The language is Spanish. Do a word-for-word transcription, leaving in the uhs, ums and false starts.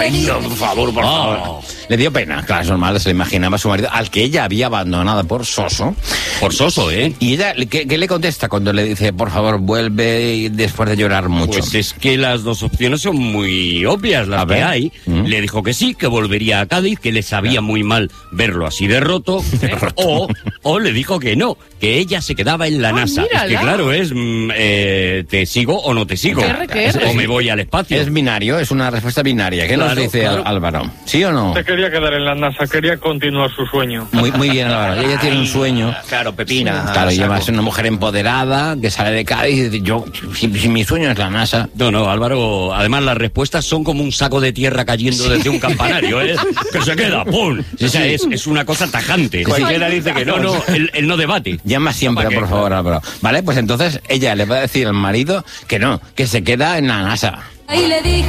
Ay, no, por favor, por favor. Oh. Le dio pena, claro, es normal, se le imaginaba a su marido, al que ella había abandonado por soso. Por soso, ¿eh? Y ella, ¿qué, qué le contesta cuando le dice, por favor, vuelve y después de llorar mucho? Pues es que las dos opciones son muy obvias, las A que ver. hay. Mm. Le dijo que sí, que volvería a Cádiz, que le sabía muy mal verlo así de roto. ¿eh? O, o le dijo que no, que ella se quedaba en la Ah, NASA. mírala. Es que claro, es mm, eh, te sigo o no te sigo. ¿Qué R, qué R? O me voy al espacio. Es binario, es una respuesta binaria. ¿Qué nos Claro, dice claro. Álvaro? ¿Sí o no? Se quería quedar en la NASA, quería continuar su sueño. Muy, muy bien, Álvaro. Ella tiene un sueño. Claro, Pepina. Claro, ella va a saco. ser una mujer empoderada que sale de Cádiz y dice, yo, si, si mi sueño es la NASA. No, no, Álvaro, además las respuestas son como un saco de tierra cayendo desde un campanario, ¿eh? Que se queda, ¡pum! Sí, O sea, sí. es, es una cosa tajante. Cualquiera dice que no, no, él, él no debate. Llama siempre, ¿Para qué? por favor, Álvaro. Vale, pues entonces ella le va a decir al marido que no, que se queda en la NASA. Ahí le dije